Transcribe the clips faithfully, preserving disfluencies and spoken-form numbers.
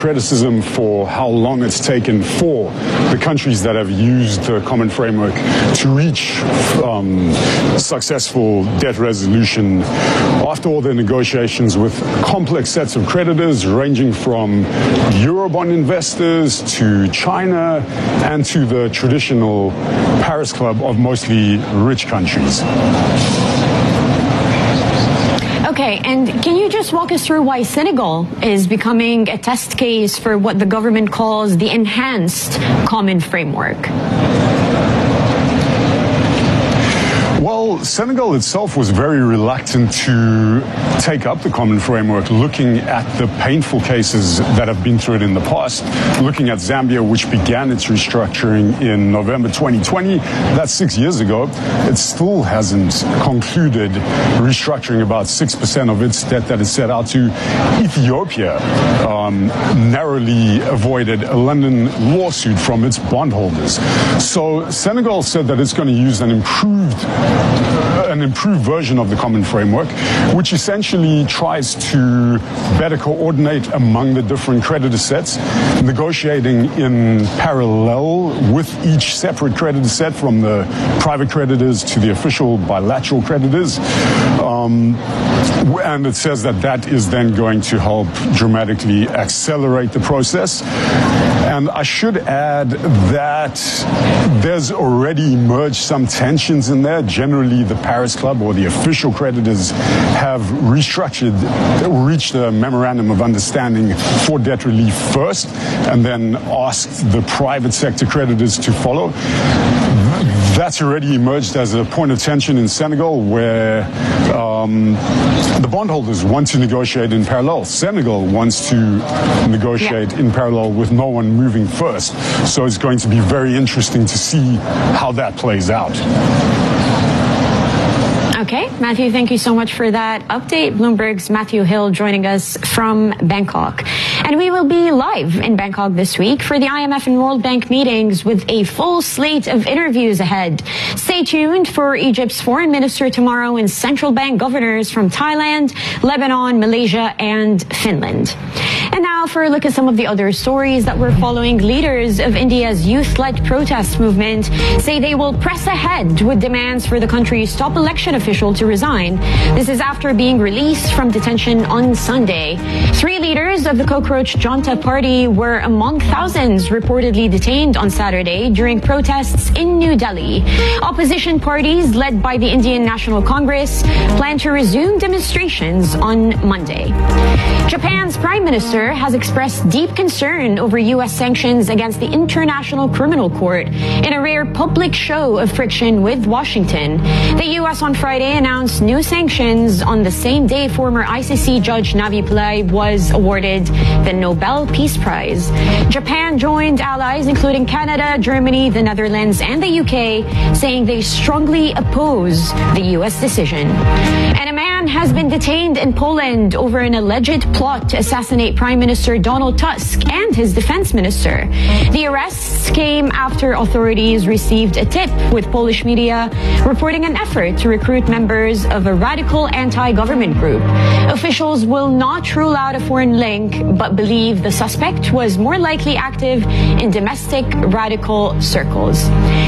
criticism for how long it's taken for the countries that have used the common framework to reach um, successful debt resolution after all the negotiations with complex sets of creditors ranging from Eurobond investors to China and to the traditional Paris Club of mostly rich countries. Okay, and can you just walk us through why Senegal is becoming a test case for what the government calls the enhanced common framework? Well, Senegal itself was very reluctant to take up the common framework, looking at the painful cases that have been through it in the past, looking at Zambia, which began its restructuring in November twenty twenty. That's six years ago. It still hasn't concluded restructuring about six percent of its debt that is set out to. Ethiopia um, narrowly avoided a London lawsuit from its bondholders. So Senegal said that it's going to use an improved an improved version of the common framework, which essentially tries to better coordinate among the different creditor sets, negotiating in parallel with each separate creditor set, from the private creditors to the official bilateral creditors. Um, and it says that that is then going to help dramatically accelerate the process. And I should add that there's already emerged some tensions in there. Generally, the Paris Club or the official creditors have restructured, reached a memorandum of understanding for debt relief first, and then asked the private sector creditors to follow. That's already emerged as a point of tension in Senegal, where um, the bondholders want to negotiate in parallel. Senegal wants to negotiate yeah. in parallel with no one moving first. So it's going to be very interesting to see how that plays out. Okay, Matthew, thank you so much for that update. Bloomberg's Matthew Hill joining us from Bangkok. And we will be live in Bangkok this week for the I M F and World Bank meetings with a full slate of interviews ahead. Stay tuned for Egypt's foreign minister tomorrow and central bank governors from Thailand, Lebanon, Malaysia, and Finland. And now for a look at some of the other stories that we're following. Leaders of India's youth-led protest movement say they will press ahead with demands for the country's top election official to resign. This is after being released from detention on Sunday. Three leaders of the Cockroach Janta Party were among thousands reportedly detained on Saturday during protests in New Delhi. Opposition parties led by the Indian National Congress plan to resume demonstrations on Monday. Japan's Prime Minister has expressed deep concern over U S sanctions against the International Criminal Court in a rare public show of friction with Washington. The U S on Friday announced new sanctions on the same day former I C C Judge Navi Pillai was awarded the Nobel Peace Prize. Japan joined allies including Canada, Germany, the Netherlands, and the U K, saying they strongly oppose the U S decision. And a man has been detained in Poland over an alleged plot to assassinate Prime Minister Donald Tusk and his defense minister. The arrests came after authorities received a tip, with Polish media reporting an effort to recruit members of a radical anti-government group. Officials will not rule out a foreign link, but believe the suspect was more likely active in domestic radical circles.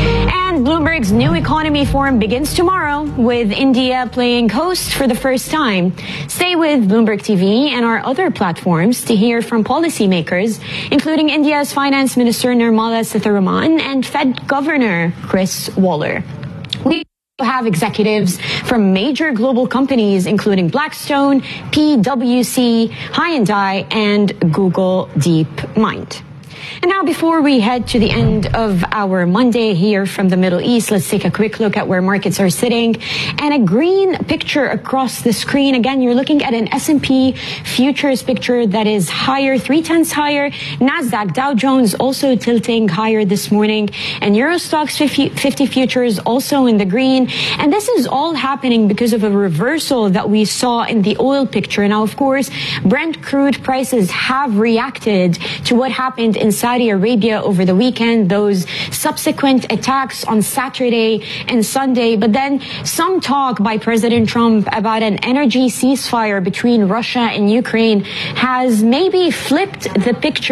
And Bloomberg's New Economy Forum begins tomorrow, with India playing host for the first time. Stay with Bloomberg T V and our other platforms to hear from policymakers, including India's Finance Minister Nirmala Sitharaman and Fed Governor Chris Waller. We have executives from major global companies, including Blackstone, P W C, Hyundai, and Google DeepMind. And now, before we head to the end of our Monday here from the Middle East, let's take a quick look at where markets are sitting. And a green picture across the screen. Again, you're looking at an S and P futures picture that is higher, three tenths higher. NASDAQ, Dow Jones also tilting higher this morning. And Euro Stoxx fifty futures also in the green. And this is all happening because of a reversal that we saw in the oil picture. Now, of course, Brent crude prices have reacted to what happened in Saudi Arabia over the weekend, those subsequent attacks on Saturday and Sunday, but then some talk by President Trump about an energy ceasefire between Russia and Ukraine has maybe flipped the picture